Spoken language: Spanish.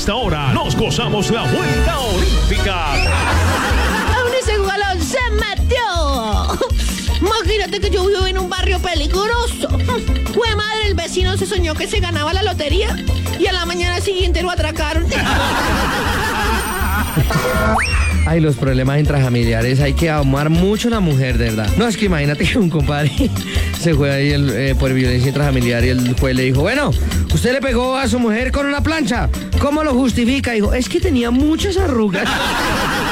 esta hora nos gozamos la vuelta olímpica. ¡Aún ese jugador se metió! Imagínate que yo vivo en un barrio peligroso. Fue madre, el vecino se soñó que se ganaba la lotería y a la mañana siguiente lo atracaron. Ay, los problemas intrafamiliares, hay que amar mucho a la mujer, de verdad. No, es que imagínate que un compadre se fue ahí por violencia intrafamiliar y el juez le dijo, bueno, usted le pegó a su mujer con una plancha, ¿cómo lo justifica? Dijo, es que tenía muchas arrugas.